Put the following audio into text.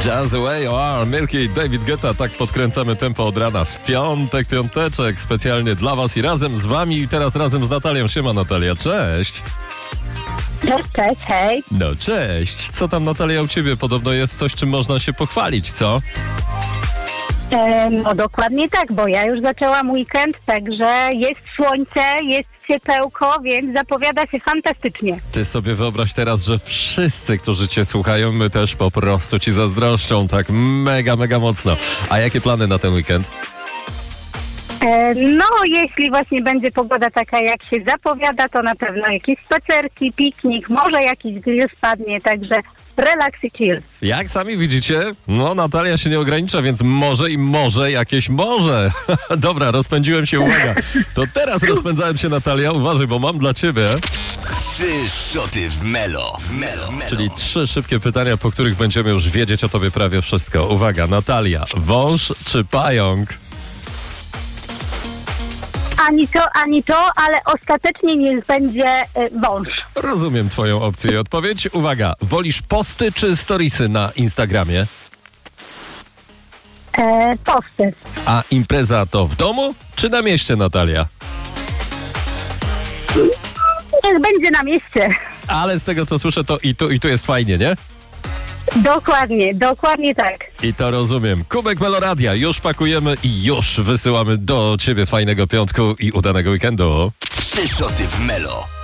Just the way you are, Milky i David Guetta. Tak podkręcamy tempo od rana w piątek, piąteczek specjalnie dla was i razem z wami i teraz razem z Natalią. Siema Natalia, cześć. Cześć, hej. No cześć. Co tam Natalia u ciebie? Podobno jest coś, czym można się pochwalić, co? No dokładnie tak, bo ja już zaczęłam weekend, także jest słońce, jest ciepełko, więc zapowiada się fantastycznie. Ty sobie wyobraź teraz, że wszyscy, którzy cię słuchają, my też po prostu ci zazdroszczą tak mega, mega mocno. A jakie plany na ten weekend? No, jeśli właśnie będzie pogoda taka, jak się zapowiada, to na pewno jakieś spacerki, piknik, może jakiś grill spadnie, także relaks i chill. Jak sami widzicie, no Natalia się nie ogranicza, więc może jakieś morze. Dobra, rozpędziłem się, uwaga. To teraz rozpędzając się Natalia, uważaj, bo mam dla ciebie 3 szoty w Melo. Czyli 3 szybkie pytania, po których będziemy już wiedzieć o tobie prawie wszystko. Uwaga, Natalia, wąż czy pająk? Ani to, ale ostatecznie niech będzie wąż. Rozumiem twoją opcję i odpowiedź. Uwaga, wolisz posty czy storiesy na Instagramie? Posty. A impreza to w domu czy na mieście, Natalia? Niech będzie na mieście. Ale z tego co słyszę, to i tu jest fajnie, nie? Dokładnie tak. I to rozumiem. Kubek Meloradia, już pakujemy i już wysyłamy do ciebie fajnego piątku i udanego weekendu. 3 szoty w Melo.